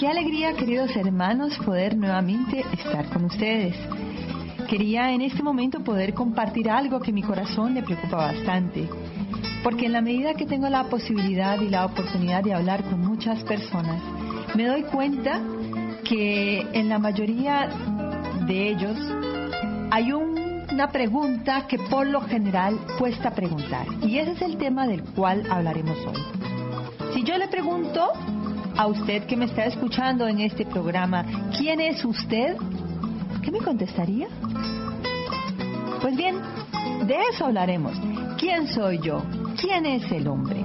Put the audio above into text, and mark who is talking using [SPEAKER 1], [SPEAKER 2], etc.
[SPEAKER 1] Qué alegría, queridos hermanos, poder nuevamente estar con ustedes. Quería en este momento poder compartir algo que mi corazón le preocupa bastante, porque en la medida que tengo la posibilidad y la oportunidad de hablar con muchas personas, me doy cuenta que en la mayoría de ellos hay una pregunta que por lo general cuesta preguntar, y ese es el tema del cual hablaremos hoy. Si yo le pregunto a usted que me está escuchando en este programa, ¿quién es usted?, ¿qué me contestaría? Pues bien, de eso hablaremos. ¿Quién soy yo? ¿Quién es el hombre?